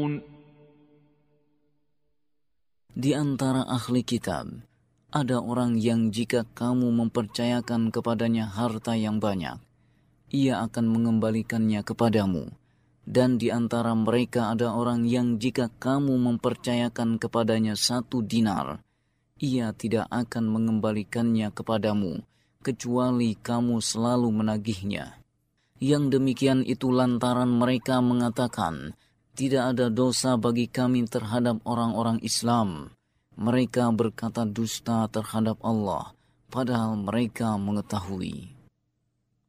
Di antara ahli kitab, ada orang yang jika kamu mempercayakan kepadanya harta yang banyak, ia akan mengembalikannya kepadamu. Dan di antara mereka ada orang yang jika kamu mempercayakan kepadanya 1 dinar, ia tidak akan mengembalikannya kepadamu, kecuali kamu selalu menagihnya. Yang demikian itu lantaran mereka mengatakan, tidak ada dosa bagi kami terhadap orang-orang Islam. Mereka berkata dusta terhadap Allah, padahal mereka mengetahui.